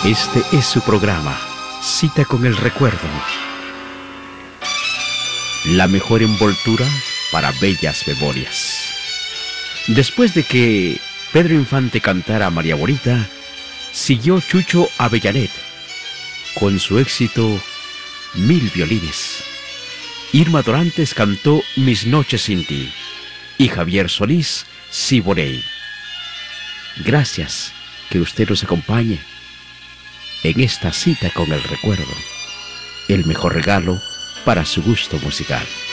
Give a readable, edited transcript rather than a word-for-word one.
Este es su programa, Cita con el Recuerdo. La mejor envoltura para bellas memorias. Después de que Pedro Infante cantara a María Bonita, siguió Chucho Avellanet con su éxito Mil Violines. Irma Dorantes cantó Mis Noches Sin Ti y Javier Solís, Siboney. Gracias que usted nos acompañe en esta cita con el recuerdo, el mejor regalo para su gusto musical.